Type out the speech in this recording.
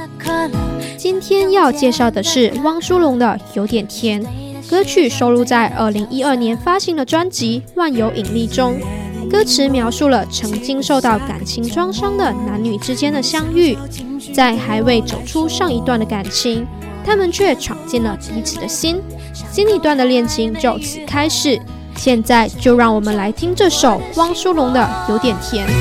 今天要介绍的是汪苏泷的《有点甜》，歌曲收录在2012年发行的专辑《万有引力》中。歌词描述了曾经受到感情创伤的男女之间的相遇，在还未走出上一段的感情，他们却闯进了彼此的心，新一段的恋情就此开始。现在就让我们来听这首汪苏泷的《有点甜》。